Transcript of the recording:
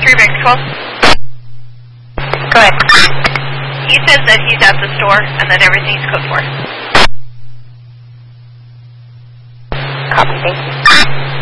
Mexico. Go ahead. He says that he's at the store and that everything's code for. Copy, thank you.